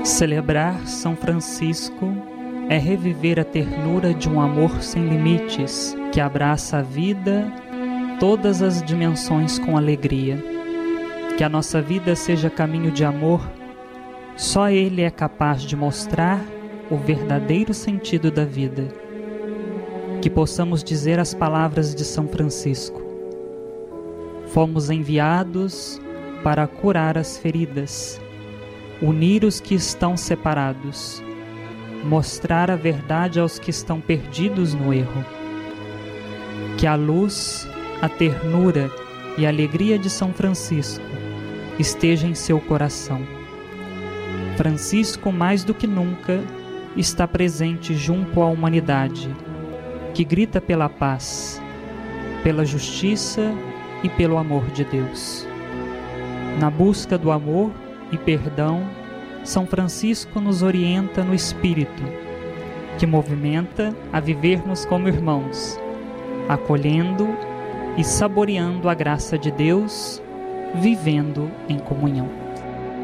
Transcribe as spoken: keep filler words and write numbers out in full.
Celebrar São Francisco é reviver a ternura de um amor sem limites, que abraça a vida, todas as dimensões com alegria. Que a nossa vida seja caminho de amor, só Ele é capaz de mostrar o verdadeiro sentido da vida. Que possamos dizer as palavras de São Francisco: fomos enviados para curar as feridas, unir os que estão separados, mostrar a verdade aos que estão perdidos no erro. Que a luz, a ternura e a alegria de São Francisco esteja em seu coração. Francisco, mais do que nunca, está presente junto à humanidade, que grita pela paz, pela justiça e pelo amor de Deus. Na busca do amor e perdão, São Francisco nos orienta no Espírito, que movimenta a vivermos como irmãos, acolhendo e saboreando a graça de Deus, vivendo em comunhão.